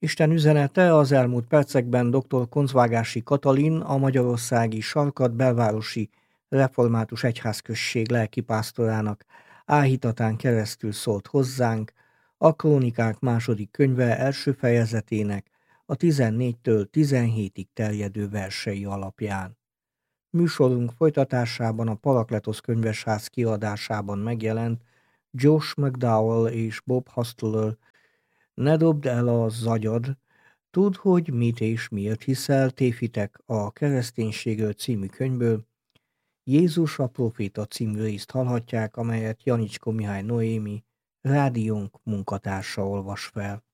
Isten üzenete az elmúlt percekben dr. Koncvágási Katalin, a magyarországi Sarkad belvárosi református egyházközség lelkipásztorának áhítatán keresztül szólt hozzánk a Krónikák második könyve első fejezetének a 14-től 17-ig terjedő versei alapján. Műsorunk folytatásában a Parakletosz könyvesház kiadásában megjelent Josh McDowell és Bob Hosteller Ne dobd el a zagyad, tudd, hogy mit és miért hiszel, tévhitek a kereszténységről című könyvből. Jézus a proféta című részt hallhatják, amelyet Janicskó Mihály Noémi, rádiónk munkatársa olvas fel.